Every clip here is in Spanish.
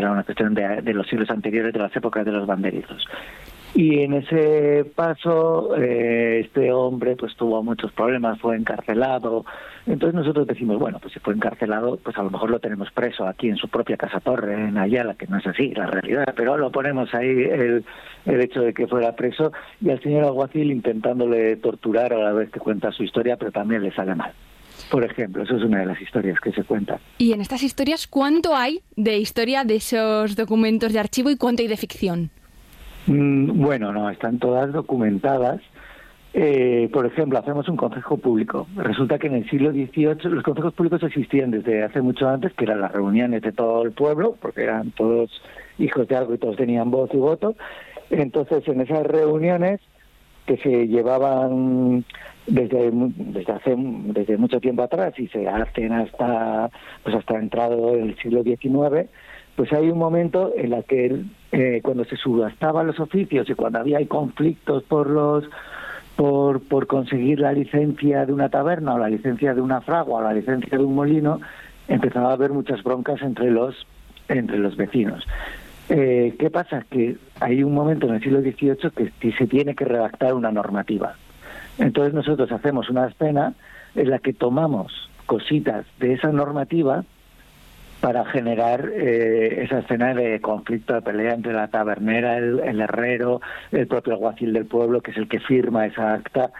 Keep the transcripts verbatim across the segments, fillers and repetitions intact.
era una cuestión de, de los siglos anteriores, de las épocas de los banderizos. Y en ese paso eh, este hombre pues tuvo muchos problemas, fue encarcelado. Entonces nosotros decimos, bueno, pues si fue encarcelado, pues a lo mejor lo tenemos preso aquí en su propia casa torre, en Ayala, que no es así la realidad, pero lo ponemos ahí el, el hecho de que fuera preso, y al señor alguacil intentándole torturar a la vez que cuenta su historia, pero también le sale mal. Por ejemplo, eso es una de las historias que se cuentan. Y en estas historias, ¿cuánto hay de historia de esos documentos de archivo y cuánto hay de ficción? Bueno, no, están todas documentadas. Eh, por ejemplo, hacemos un consejo público. Resulta que en el siglo dieciocho los consejos públicos existían desde hace mucho antes, que eran las reuniones de todo el pueblo, porque eran todos hijos de algo y todos tenían voz y voto. Entonces, en esas reuniones que se llevaban desde desde hace desde mucho tiempo atrás y se hacen hasta pues hasta entrado el siglo diecinueve, pues hay un momento en la que eh, cuando se subastaban los oficios y cuando había conflictos por los por por conseguir la licencia de una taberna o la licencia de una fragua o la licencia de un molino, empezaba a haber muchas broncas entre los entre los vecinos. Eh, ¿Qué pasa? Que hay un momento en el siglo dieciocho que se tiene que redactar una normativa. Entonces nosotros hacemos una escena en la que tomamos cositas de esa normativa para generar eh, esa escena de conflicto, de pelea entre la tabernera, el, el herrero, el propio alguacil del pueblo, que es el que firma esa acta.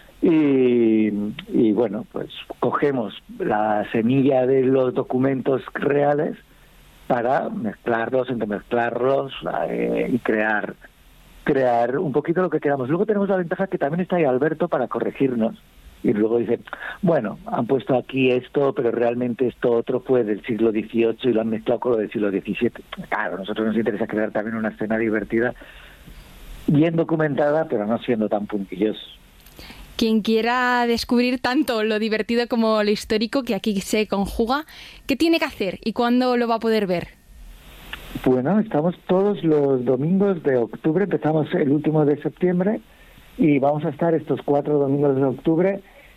Y, y bueno, pues cogemos la semilla de los documentos reales para mezclarlos, entremezclarlos eh, y crear crear un poquito lo que queramos. Luego tenemos la ventaja que también está ahí Alberto para corregirnos. Y luego dice, bueno, han puesto aquí esto, pero realmente esto otro fue del siglo dieciocho y lo han mezclado con lo del siglo diecisiete. Claro, a nosotros nos interesa crear también una escena divertida, bien documentada, pero no siendo tan puntillosos. Quien quiera descubrir tanto lo divertido como lo histórico que aquí se conjuga, ¿qué tiene que hacer y cuándo lo va a poder ver? Bueno, estamos todos los domingos de octubre, empezamos el último de septiembre y vamos a estar estos cuatro domingos de octubre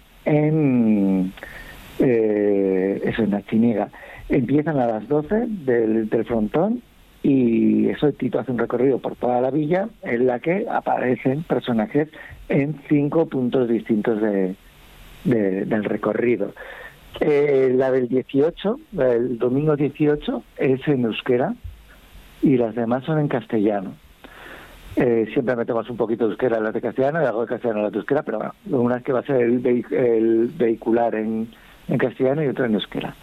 en eh, eso, en Archiniega. Empiezan a las doce del, del frontón y eso Tito hace un recorrido por toda la villa en la que aparecen personajes en cinco puntos distintos de, de, del recorrido. Eh, la del dieciocho, el domingo dieciocho, es en euskera y las demás son en castellano. Eh, siempre metemos un poquito de euskera en las de castellano y algo de castellano en las de euskera, pero bueno, una es que va a ser el, vehic- el vehicular en, en castellano y otra en euskera.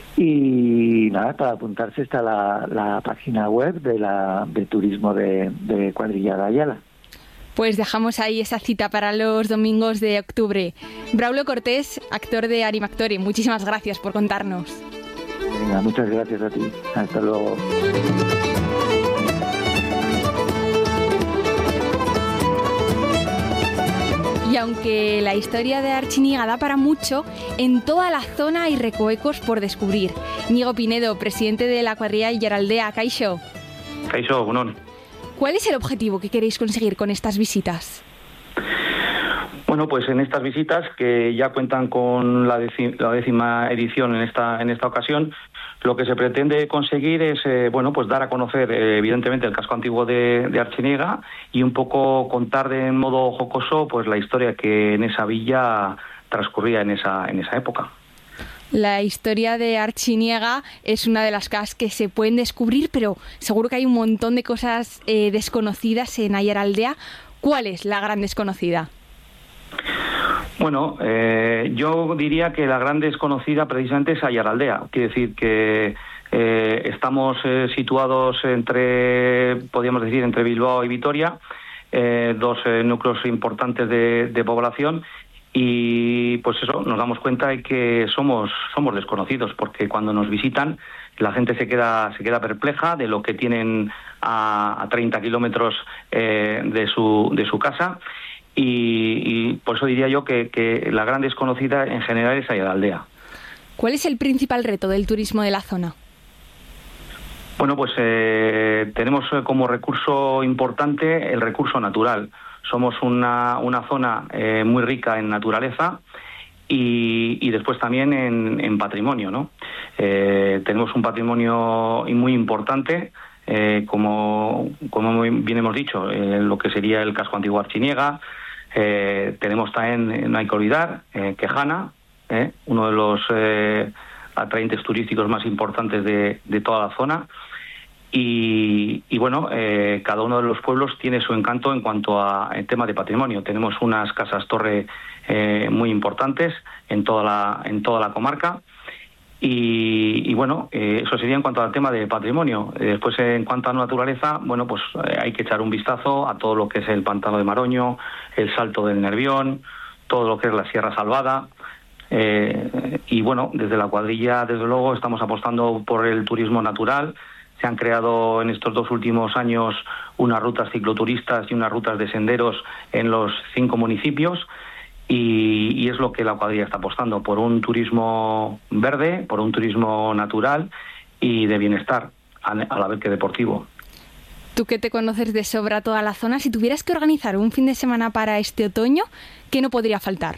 Y nada, para apuntarse está la, la página web de la de turismo de, de Cuadrilla de Ayala. Pues dejamos ahí esa cita para los domingos de octubre. Braulio Cortés, actor de Animactore, muchísimas gracias por contarnos. Venga, muchas gracias a ti. Hasta luego. Y aunque la historia de Archiniega da para mucho, en toda la zona hay recovecos por descubrir. Íñigo Pinedo, presidente de la cuadrilla Illaraldea, Kaixo. Kaixo, Gunón. ¿Cuál es el objetivo que queréis conseguir con estas visitas? Bueno, pues en estas visitas, que ya cuentan con la, décima, la décima edición en esta en esta ocasión, lo que se pretende conseguir es eh, bueno, pues dar a conocer eh, evidentemente el casco antiguo de, de Archiniega y un poco contar de modo jocoso pues la historia que en esa villa transcurría en esa en esa época. La historia de Archiniega es una de las cosas que se pueden descubrir, pero seguro que hay un montón de cosas eh, desconocidas en Aiaraldea. ¿Cuál es la gran desconocida? Bueno, eh, yo diría que la gran desconocida precisamente es Aiaraldea. Quiere decir que eh, estamos eh, situados entre, podríamos decir, entre Bilbao y Vitoria, eh, dos eh, núcleos importantes de, de población. Y pues eso, nos damos cuenta de que somos somos desconocidos, porque cuando nos visitan la gente se queda se queda perpleja de lo que tienen a, a treinta kilómetros eh, de su de su casa y, y por eso diría yo que, que la gran desconocida en general es Aiaraldea. ¿Cuál es el principal reto del turismo de la zona? Bueno, pues eh, tenemos como recurso importante el recurso natural. Somos una, una zona eh, muy rica en naturaleza y, y después también en, en patrimonio, ¿no? Eh, tenemos un patrimonio muy importante, eh, como, como muy bien hemos dicho, eh, lo que sería el casco antiguo Artziniega. Eh, tenemos también, no hay que olvidar, eh, Quejana, eh, uno de los eh, atrayentes turísticos más importantes de, de toda la zona. Y, y bueno, eh, cada uno de los pueblos tiene su encanto en cuanto a el tema de patrimonio. Tenemos unas casas torre eh, muy importantes en toda la, en toda la comarca. Y, y bueno, eh, eso sería en cuanto al tema de patrimonio. Eh, después, eh, en cuanto a naturaleza, bueno, pues eh, hay que echar un vistazo a todo lo que es el Pantano de Maroño, el Salto del Nervión, todo lo que es la Sierra Salvada. Eh, y bueno, desde la cuadrilla, desde luego, estamos apostando por el turismo natural. Se han creado en estos dos últimos años unas rutas cicloturistas y unas rutas de senderos en los cinco municipios y, y es lo que la cuadrilla está apostando, por un turismo verde, por un turismo natural y de bienestar, a la vez que deportivo. Tú que te conoces de sobra toda la zona, si tuvieras que organizar un fin de semana para este otoño, ¿qué no podría faltar?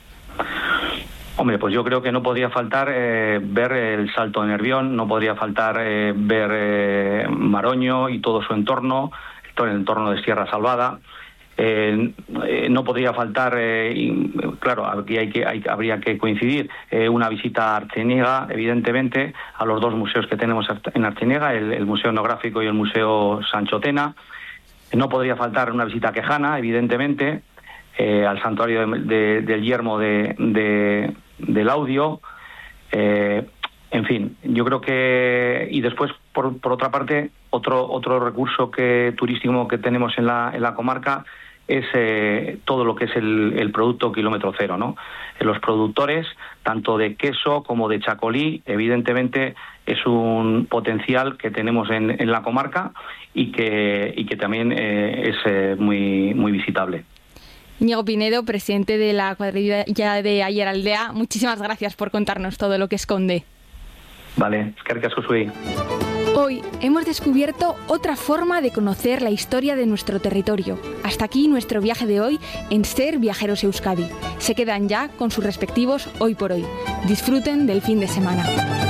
Hombre, pues yo creo que no podría faltar eh, ver el Salto de Nervión, no podría faltar eh, ver eh, Maroño y todo su entorno, todo el entorno de Sierra Salvada. Eh, eh, no podría faltar, eh, y, claro, aquí hay que, hay, habría que coincidir, eh, una visita a Artziniega, evidentemente, a los dos museos que tenemos en Artziniega, el, el Museo Etnográfico y el Museo Sanchotena. No podría faltar una visita a Quejana, evidentemente, eh, al Santuario de, de, del Yermo de... de del audio, eh, en fin, yo creo que, y después por, por otra parte otro otro recurso que turístico que tenemos en la en la comarca es eh, todo lo que es el, el producto kilómetro cero, ¿no? Los productores tanto de queso como de chacolí, evidentemente es un potencial que tenemos en, en la comarca y que y que también eh, es eh, muy muy visitable. Íñigo Pinedo, presidente de la cuadrilla de Aiaraldea, muchísimas gracias por contarnos todo lo que esconde. Vale, eskerrik asko zuei. Hoy hemos descubierto otra forma de conocer la historia de nuestro territorio. Hasta aquí nuestro viaje de hoy en Ser Viajeros Euskadi. Se quedan ya con sus respectivos Hoy por Hoy. Disfruten del fin de semana.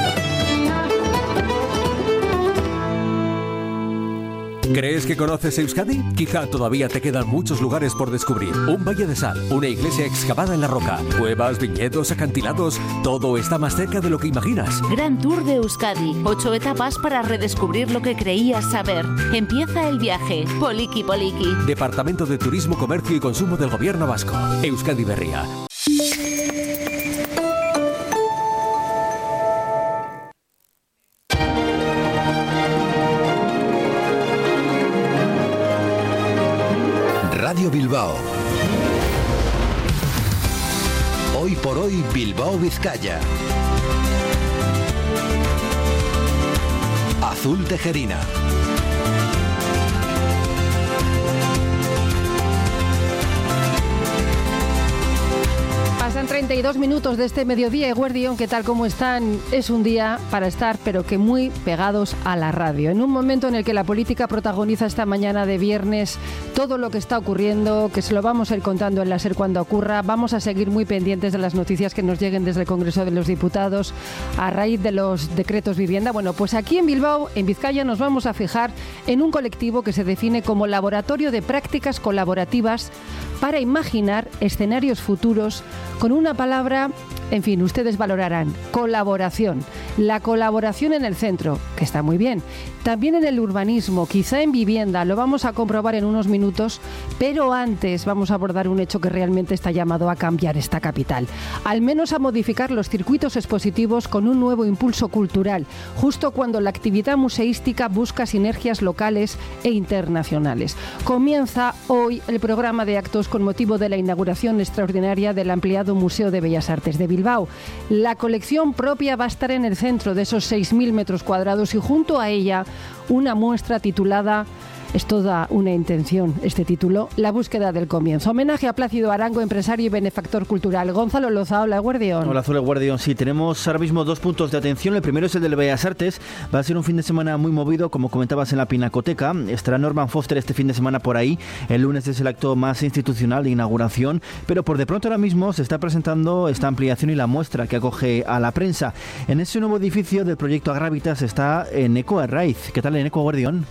¿Crees que conoces Euskadi? Quizá todavía te quedan muchos lugares por descubrir. Un valle de sal, una iglesia excavada en la roca, cuevas, viñedos, acantilados... Todo está más cerca de lo que imaginas. Gran Tour de Euskadi. Ocho etapas para redescubrir lo que creías saber. Empieza el viaje. Poliki Poliki. Departamento de Turismo, Comercio y Consumo del Gobierno Vasco. Euskadi Berria. Radio Bilbao. Hoy por hoy Bilbao Vizcaya. Azul Tejerina. Pasan treinta y dos minutos de este mediodía. Eguerdión, ¿qué tal? ¿Cómo están? Es un día para estar, pero que muy pegados a la radio. En un momento en el que la política protagoniza esta mañana de viernes todo lo que está ocurriendo, que se lo vamos a ir contando en la SER cuando ocurra. Vamos a seguir muy pendientes de las noticias que nos lleguen desde el Congreso de los Diputados a raíz de los decretos vivienda. Bueno, pues aquí en Bilbao, en Vizcaya, nos vamos a fijar en un colectivo que se define como Laboratorio de Prácticas Colaborativas para imaginar escenarios futuros con una palabra, en fin, ustedes valorarán, colaboración. La colaboración en el centro, que está muy bien. También en el urbanismo, quizá en vivienda, lo vamos a comprobar en unos minutos, pero antes vamos a abordar un hecho que realmente está llamado a cambiar esta capital. Al menos a modificar los circuitos expositivos con un nuevo impulso cultural, justo cuando la actividad museística busca sinergias locales e internacionales. Comienza hoy el programa de actos con motivo de la inauguración extraordinaria del ampliado Museo de Bellas Artes de Bilbao. La colección propia va a estar en el centro de esos seis mil metros cuadrados y junto a ella una muestra titulada Es toda una intención este título, La búsqueda del comienzo. Homenaje a Plácido Arango, empresario y benefactor cultural. Gonzalo Loza, hola, Guardión. Hola, Azul Guardión. Sí, tenemos ahora mismo dos puntos de atención. El primero es el del Bellas Artes. Va a ser un fin de semana muy movido, como comentabas, en la Pinacoteca. Estará Norman Foster este fin de semana por ahí. El lunes es el acto más institucional de inauguración, pero por de pronto ahora mismo se está presentando esta ampliación y la muestra que acoge a la prensa. En ese nuevo edificio del proyecto Agravitas está Eneco Arraiz. ¿Qué tal, Eneco, Guardión?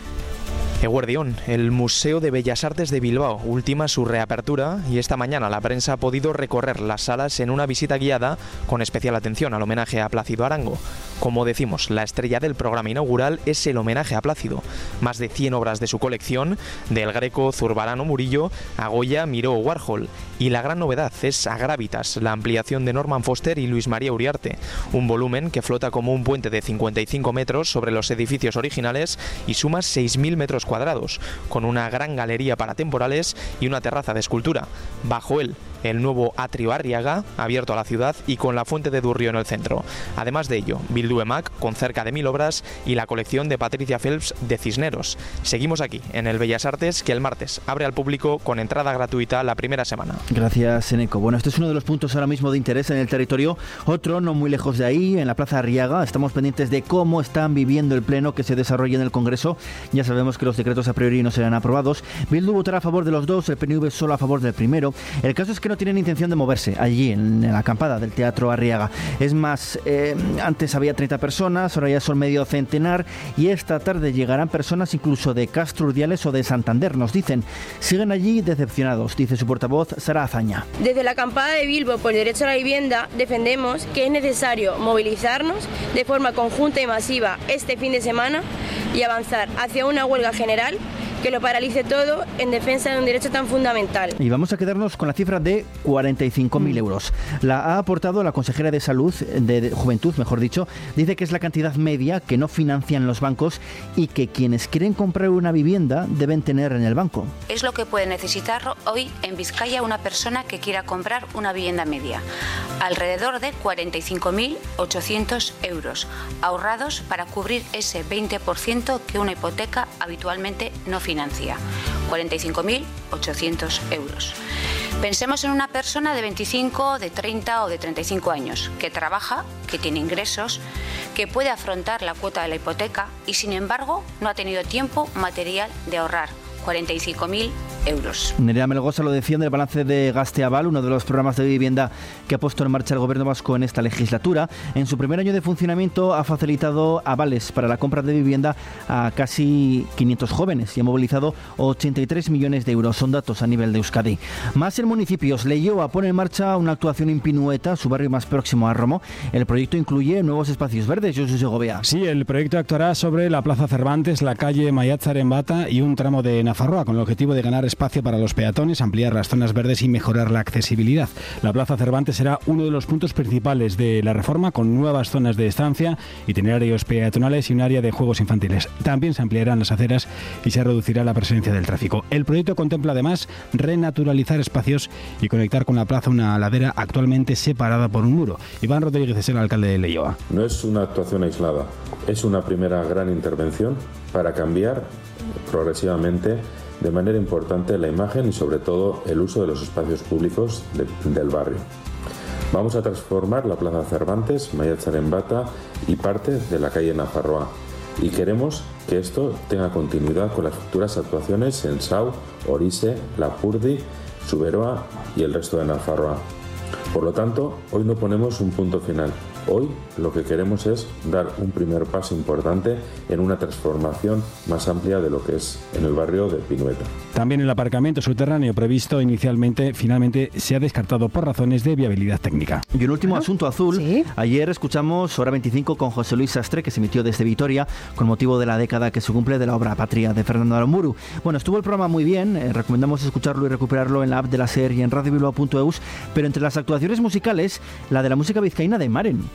Eguerdión, el Museo de Bellas Artes de Bilbao ultima su reapertura y esta mañana la prensa ha podido recorrer las salas en una visita guiada con especial atención al homenaje a Plácido Arango. Como decimos, la estrella del programa inaugural es el homenaje a Plácido. Más de cien obras de su colección, del Greco, Zurbarán o Murillo, a Goya, Miró o Warhol. Y la gran novedad es Agravitas, la ampliación de Norman Foster y Luis María Uriarte. Un volumen que flota como un puente de cincuenta y cinco metros sobre los edificios originales y suma seis mil metros cuadrados, con una gran galería para temporales y una terraza de escultura. Bajo él, el nuevo Atrio Arriaga, abierto a la ciudad y con la fuente de Durrio en el centro. Además de ello, Bildu Emac, con cerca de mil obras, y la colección de Patricia Phelps de Cisneros. Seguimos aquí, en el Bellas Artes, que el martes abre al público con entrada gratuita la primera semana. Gracias, Eneco. Bueno, este es uno de los puntos ahora mismo de interés en el territorio. Otro, no muy lejos de ahí, en la Plaza Arriaga. Estamos pendientes de cómo están viviendo el pleno que se desarrolla en el Congreso. Ya sabemos que los decretos a priori no serán aprobados. Bildu votará a favor de los dos, el P N V solo a favor del primero. El caso es que no tienen intención de moverse allí en, en la acampada del Teatro Arriaga. Es más, eh, antes había treinta personas, ahora ya son medio centenar y esta tarde llegarán personas incluso de Castro Urdiales o de Santander, nos dicen. Siguen allí decepcionados, dice su portavoz Sara Azaña. Desde la acampada de Bilbo por el derecho a la vivienda defendemos que es necesario movilizarnos de forma conjunta y masiva este fin de semana y avanzar hacia una huelga general que lo paralice todo en defensa de un derecho tan fundamental. Y vamos a quedarnos con la cifra de cuarenta y cinco mil euros. La ha aportado la consejera de Salud, de, de Juventud, mejor dicho. Dice que es la cantidad media que no financian los bancos y que quienes quieren comprar una vivienda deben tener en el banco. Es lo que puede necesitar hoy en Vizcaya una persona que quiera comprar una vivienda media. Alrededor de cuarenta y cinco mil ochocientos euros ahorrados para cubrir ese veinte por ciento que una hipoteca habitualmente no financia. cuarenta y cinco mil ochocientos euros. Pensemos en una persona de veinticinco, de treinta o de treinta y cinco años, que trabaja, que tiene ingresos, que puede afrontar la cuota de la hipoteca y sin embargo no ha tenido tiempo material de ahorrar. cuarenta y cinco mil euros. Nerea Melgosa lo decía en el balance de Gasteaval, uno de los programas de vivienda que ha puesto en marcha el gobierno vasco en esta legislatura. En su primer año de funcionamiento ha facilitado avales para la compra de vivienda a casi quinientos jóvenes y ha movilizado ochenta y tres millones de euros. Son datos a nivel de Euskadi. Más en municipios. Leioa pone en marcha una actuación en Pinueta, su barrio más próximo a Romo. El proyecto incluye nuevos espacios verdes. Josu Segovia. Sí, el proyecto actuará sobre la Plaza Cervantes, la calle Maiatzaren Bata y un tramo de Nafarroa, con el objetivo de ganar espacio para los peatones, ampliar las zonas verdes y mejorar la accesibilidad. La Plaza Cervantes será uno de los puntos principales de la reforma, con nuevas zonas de estancia, itinerarios peatonales y un área de juegos infantiles. También se ampliarán las aceras y se reducirá la presencia del tráfico. El proyecto contempla además renaturalizar espacios y conectar con la plaza una ladera actualmente separada por un muro. Iván Rodríguez es el alcalde de Leioa. No es una actuación aislada, es una primera gran intervención para cambiar progresivamente de manera importante la imagen y sobre todo el uso de los espacios públicos de, del barrio. Vamos a transformar la Plaza Cervantes, Maiatzaren Bata y parte de la calle Nafarroa y queremos que esto tenga continuidad con las futuras actuaciones en Sau, Orise, Lapurdi, Zuberoa y el resto de Nafarroa. Por lo tanto, hoy no ponemos un punto final. Hoy lo que queremos es dar un primer paso importante en una transformación más amplia de lo que es en el barrio de Pinueta. También el aparcamiento subterráneo previsto inicialmente, finalmente se ha descartado por razones de viabilidad técnica. Y un último asunto azul. ¿Sí? Ayer escuchamos Hora veinticinco con José Luis Sastre, que se emitió desde Vitoria con motivo de la década que se cumple de la obra Patria de Fernando Aramburu. Bueno, estuvo el programa muy bien, eh, recomendamos escucharlo y recuperarlo en la app de la SER y en radio bilbao punto eus, pero entre las actuaciones musicales, la de la música vizcaína de Maren.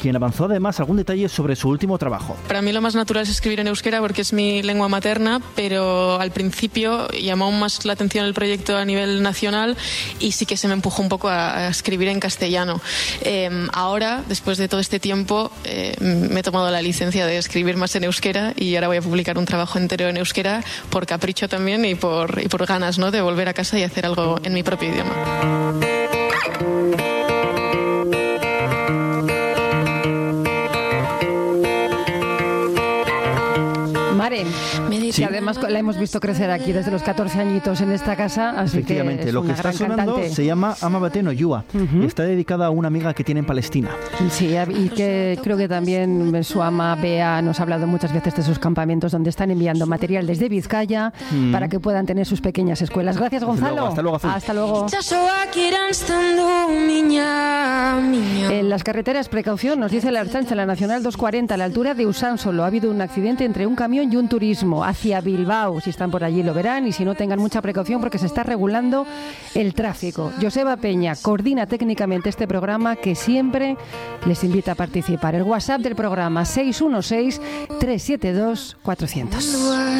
quien avanzó además algún detalle sobre su último trabajo. Para mí lo más natural es escribir en euskera porque es mi lengua materna, pero al principio llamó aún más la atención el proyecto a nivel nacional y sí que se me empujó un poco a, a escribir en castellano. Eh, ahora, después de todo este tiempo, eh, me he tomado la licencia de escribir más en euskera y ahora voy a publicar un trabajo entero en euskera por capricho también y por, y por ganas, ¿no?, de volver a casa y hacer algo en mi propio idioma. Mare, sí. Además la hemos visto crecer aquí desde los catorce añitos en esta casa, así efectivamente, que es lo que una está gran sonando cantante. Se llama Ama Bateno Yua. Uh-huh. Está dedicada a una amiga que tiene en Palestina. Sí, y que creo que también su ama Bea nos ha hablado muchas veces de sus campamentos donde están enviando material desde Vizcaya mm. para que puedan tener sus pequeñas escuelas. Gracias, Gonzalo. Hasta luego, Hasta luego. Hasta luego. En las carreteras, precaución, nos dice la Ertzaintza, la Nacional doscientos cuarenta, a la altura de Usánsolo. Ha habido un accidente entre un camión y un turismo hacia Bilbao. Si están por allí lo verán y si no, tengan mucha precaución porque se está regulando el tráfico. Joseba Peña coordina técnicamente este programa que siempre les invita a participar. El WhatsApp del programa seis uno seis, tres siete dos, cuatrocientos.